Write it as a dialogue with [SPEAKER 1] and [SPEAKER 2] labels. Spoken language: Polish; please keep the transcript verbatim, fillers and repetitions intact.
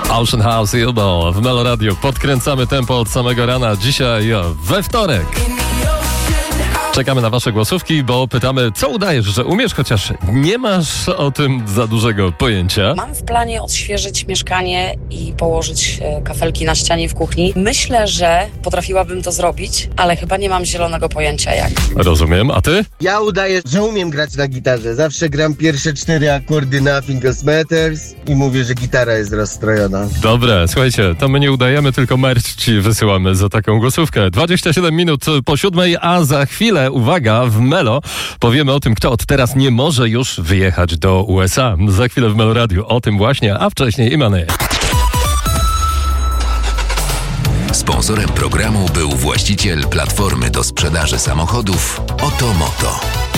[SPEAKER 1] Ocean House i Ilbo w Melo Radio. Podkręcamy tempo od samego rana. Dzisiaj we wtorek. Czekamy na wasze głosówki, bo pytamy, co udajesz, że umiesz, chociaż nie masz o tym za dużego pojęcia.
[SPEAKER 2] Mam w planie odświeżyć mieszkanie i położyć kafelki na ścianie w kuchni. Myślę, że potrafiłabym to zrobić, ale chyba nie mam zielonego pojęcia jak.
[SPEAKER 1] Rozumiem, a ty?
[SPEAKER 3] Ja udaję, że umiem grać na gitarze. Zawsze gram pierwsze cztery akordy Nothing Else Matters i mówię, że gitara jest rozstrojona.
[SPEAKER 1] Dobre, słuchajcie, to my nie udajemy, tylko merch ci wysyłamy za taką głosówkę. dwadzieścia siedem minut po siódmej, a za chwilę, uwaga, w Melo powiemy o tym, kto od teraz nie może już wyjechać do U S A. Za chwilę w Melo Radiu o tym właśnie, a wcześniej Imany.
[SPEAKER 4] Sponsorem programu był właściciel platformy do sprzedaży samochodów Otomoto.